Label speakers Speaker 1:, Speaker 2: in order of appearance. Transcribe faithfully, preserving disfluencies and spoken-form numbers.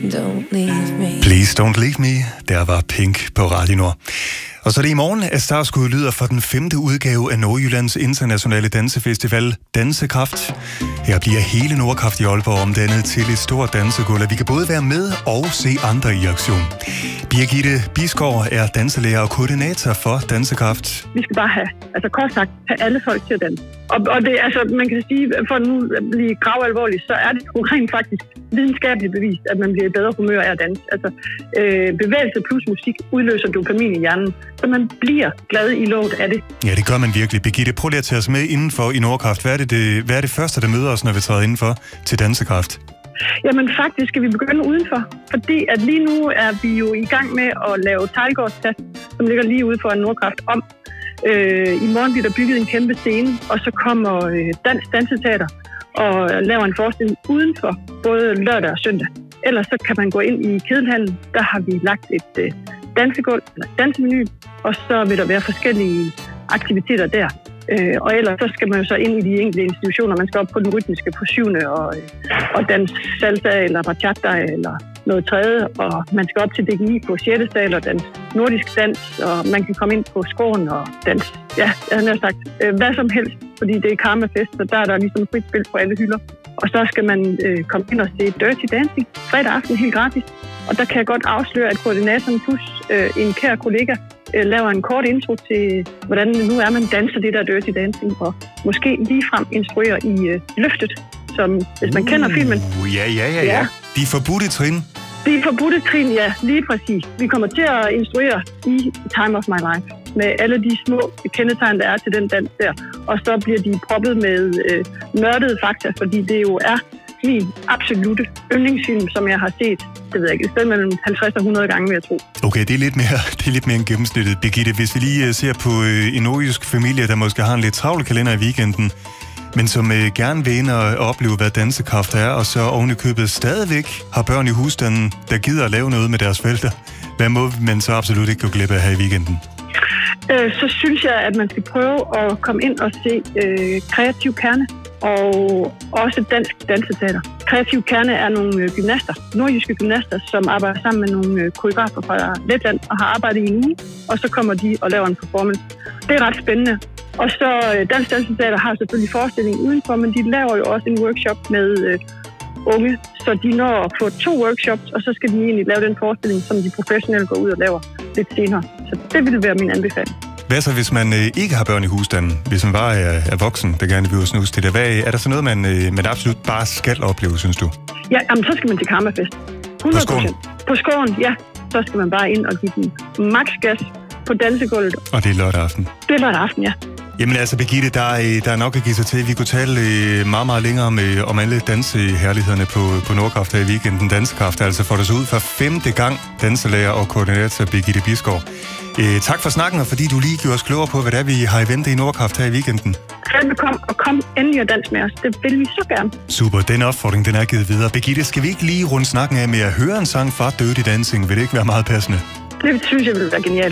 Speaker 1: don't leave me.
Speaker 2: Please don't leave me. Der var Pink på Radio Nord. Og så er det i morgen, at startskuddet lyder for den femte udgave af Nordjyllands internationale dansefestival Dansekraft. Her bliver hele Nordkraft i Aalborg omdannet til et stort dansegulv, at vi kan både være med og se andre i aktion. Birgitte Bisgaard er danselærer og koordinator for Dansekraft.
Speaker 3: Vi skal bare have, altså kort sagt, have alle folk til at danse. Og, og det, altså, man kan sige, for nu at blive gravalvorligt, så er det jo rent faktisk videnskabeligt bevist, at man bliver i bedre humør af at danse. Altså, øh, bevægelse plus musik udløser dopamin i hjernen, så man bliver glad i låget af det.
Speaker 2: Ja, det gør man virkelig. Birgitte, prøv lige at tage os med indenfor i Nordkraft. Hvad er det, det, hvad er det første, der møder os, når vi træder indenfor til Dansekraft?
Speaker 3: Jamen faktisk skal vi begynde udenfor, fordi at lige nu er vi jo i gang med at lave Teglgårdsplads, som ligger lige ude for Nordkraft om. Øh, I morgen bliver der bygget en kæmpe scene, og så kommer øh, Dansk Danseteater og laver en forestilling udenfor, både lørdag og søndag. Ellers så kan man gå ind i Kedelhallen, der har vi lagt et øh, dansegulv, eller dansemenu, og så vil der være forskellige aktiviteter der. Øh, og ellers så skal man jo så ind i de enkelte institutioner. Man skal op på den rytmiske på syvende og, og danse salsa eller bachata eller noget tredje. Og man skal op til D G I på sjette sal og danse nordisk dans. Og man kan komme ind på Skåren og danse, ja, jeg har sagt, øh, hvad som helst. Fordi det er karmafest, så der er der ligesom frit spil på alle hylder. Og så skal man øh, komme ind og se Dirty Dancing fredag aften helt gratis. Og der kan jeg godt afsløre, at koordinatoren plus øh, en kær kollega øh, laver en kort intro til, hvordan nu er man danser det der Dirty Dancing, og måske ligefrem instruerer i øh, Løftet, som hvis man uh, kender filmen.
Speaker 2: Ja, ja, ja, ja. De forbudte trin.
Speaker 3: De forbudte trin, ja, lige præcis. Vi kommer til at instruere i Time of My Life med alle de små kendetegn, der er til den dans der. Og så bliver de proppet med øh, nørdede fakta, fordi det jo er min absolutte yndlingsfilm, som jeg har set, det ved jeg ikke, et sted mellem halvtreds og hundrede gange, vil jeg tro.
Speaker 2: Okay, det er lidt mere, det er lidt mere end gennemsnittet. Birgitte, hvis vi lige ser på en nordjysk familie, der måske har en lidt travl kalender i weekenden, men som øh, gerne vil ind og opleve, hvad Dansekraft er, og så oven i købet stadigvæk har børn i husstanden, der gider at lave noget med deres forældre. Hvad må man så absolut ikke gå glip af her i weekenden?
Speaker 3: Øh, så synes jeg, at man skal prøve at komme ind og se øh, Kreativ Kerne, og også Dansk Danseteater. Kreativ Kerne er nogle øh, gymnaster, nordjyske gymnaster, som arbejder sammen med nogle øh, koreografer fra Letland og har arbejdet i en uge, og så kommer de og laver en performance. Det er ret spændende. Og så øh, Dansk Danseteater har selvfølgelig forestilling udenfor, men de laver jo også en workshop med øh, unge, så de når at få to workshops, og så skal de egentlig lave den forestilling, som de professionelle går ud og laver lidt senere. Så det vil være min anbefaling.
Speaker 2: Hvad så, hvis man øh, ikke har børn i husstanden? Hvis man bare er, er voksen, der gerne vil snuse til det. Hvad, er der så noget, man, øh, man absolut bare skal opleve, synes du?
Speaker 3: Ja, jamen, så skal man til Karmafest.
Speaker 2: På Skåren?
Speaker 3: På Skåren, ja. Så skal man bare ind og give den max gas på dansegulvet.
Speaker 2: Og det er lørdag aften?
Speaker 3: Det er lørdag aften, ja.
Speaker 2: Jamen altså, Birgitte, der er, der er nok at give sig til. Vi kunne tale meget, meget længere om, om alle danseherlighederne på, på Nordkraft her i weekenden. Dansekraft altså får det så ud for femte gang, danselærer og koordinator Birgitte Bisgaard. Eh, tak for snakken, og fordi du lige gjorde os klogere på, hvad det er, vi har i vente i Nordkraft her i weekenden.
Speaker 3: Velbekomme, og kom endelig og dans med os. Det vil vi så gerne.
Speaker 2: Super, den opfordring, den er givet videre. Birgitte, skal vi ikke lige runde snakken af med at høre en sang fra Dirty Dancing? Vil det ikke være meget passende?
Speaker 3: Det synes jeg vil være genialt.